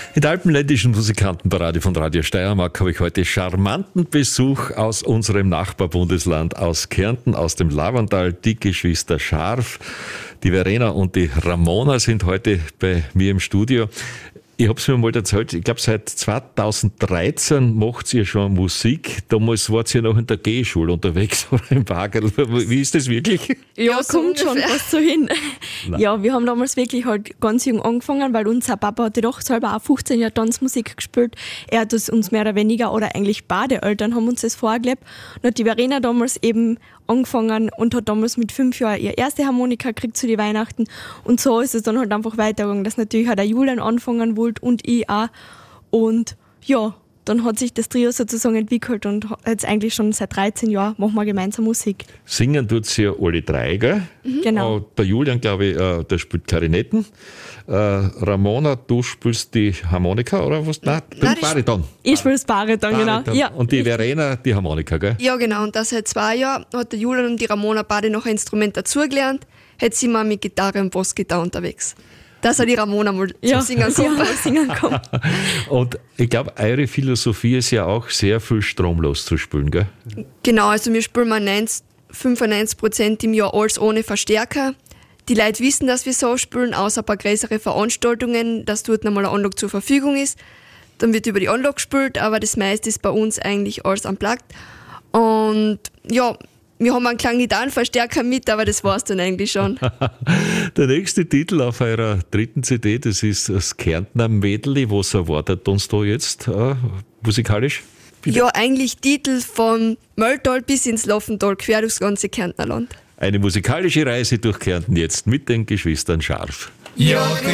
In der alpenländischen Musikantenparade von Radio Steiermark habe ich heute charmanten Besuch aus unserem Nachbarbundesland, aus Kärnten, aus dem Laverntal. Die Geschwister Scharf, die Verena und die Ramona sind heute bei mir im Studio. Ich habe es mir mal erzählt, ich glaube seit 2013 macht ihr schon Musik. Damals wart ihr noch in der G-Schule unterwegs oder im Bagel. Wie ist das wirklich? Ja, so kommt schon fast so hin. Nein. Ja, wir haben damals wirklich halt ganz jung angefangen, weil unser Papa hatte doch selber auch 15 Jahre Tanzmusik gespielt. Er hat das uns mehr oder weniger, oder eigentlich beide Eltern haben uns das vorgelebt. Und hat die Verena damals eben angefangen und hat damals mit 5 Jahren ihre erste Harmonika gekriegt zu den Weihnachten. Und so ist es dann halt einfach weitergegangen, dass natürlich auch der Julian anfangen wollte und ich auch. Und ja, dann hat sich das Trio sozusagen entwickelt und jetzt eigentlich schon seit 13 Jahren machen wir gemeinsam Musik. Singen tut ihr alle drei, gell? Mhm. Genau. Der Julian, glaube ich, der spielt Klarinetten. Ramona, du spielst die Harmonika oder was? Nein, Bariton. Ich spiele das Bariton, genau. Ja, und die Verena, die Harmonika, gell? Ja, genau. Und das seit 2 Jahren hat der Julian und die Ramona beide noch ein Instrument dazugelernt. Jetzt sind wir mit Gitarre und Bassgitarre unterwegs. Dass auch die Ramona mal zum Singen kommt. Und ich glaube, eure Philosophie ist ja auch sehr viel stromlos zu spielen, gell? Genau, also wir spielen mal 95% im Jahr alles ohne Verstärker. Die Leute wissen, dass wir so spielen, außer ein paar größere Veranstaltungen, dass dort nochmal eine Anlage zur Verfügung ist. Dann wird über die Anlage gespielt, aber das meiste ist bei uns eigentlich alles unplugged. Und ja, wir haben einen kleinen Gitarrenverstärker mit, aber das war's dann eigentlich schon. Der nächste Titel auf eurer 3. CD, das ist das Kärntner Medley. Was erwartet uns da jetzt musikalisch? Bitte? Ja, eigentlich Titel von Mölltal bis ins Laffental, quer durchs ganze Kärntner Land. Eine musikalische Reise durch Kärnten jetzt mit den Geschwistern Scharf. Ja.